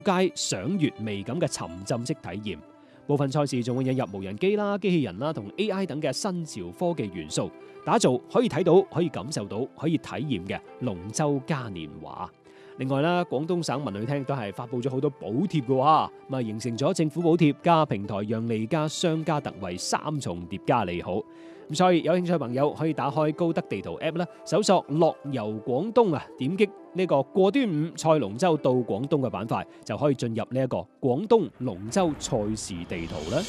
街賞月味咁嘅沉浸式體驗。部分賽事仲會引入無人機啦、機器人啦同 AI 等嘅新潮科技元素，打造可以睇到、可以感受到、可以體驗嘅龍舟嘉年華。另外啦，廣東省文旅廳都係發布咗好多補貼嘅喎，咁啊形成咗政府補貼加平台讓利加商家特惠三重疊加利好。咁所以有興趣嘅朋友可以打開高德地圖 App 啦，搜索樂遊廣東啊，點擊呢個過端午賽龍舟到廣東嘅板塊，就可以進入呢一個廣東龍舟賽事地圖啦。